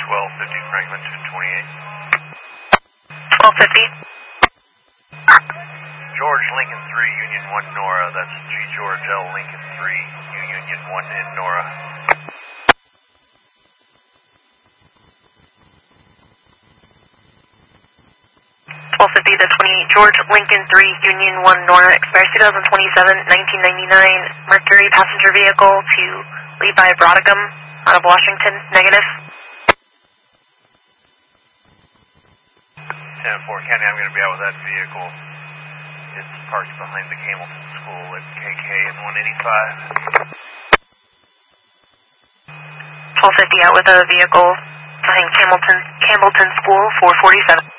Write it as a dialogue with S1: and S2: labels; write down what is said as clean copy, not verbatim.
S1: 1250 Franklin 228.
S2: 1250.
S1: George Lincoln 3, Union 1 Nora. That's G. George L. Lincoln 3, Union 1 in Nora.
S2: The 28 George Lincoln 3 Union 1 Nora, expires 2027, 1999, Mercury passenger vehicle to Levi Brodicum out of Washington, negative.
S1: 10-4 County, I'm going to be out with that vehicle. It's parked behind the Campbellton School at KK and 185.
S2: 1250 out with a vehicle behind Campbellton School, 447.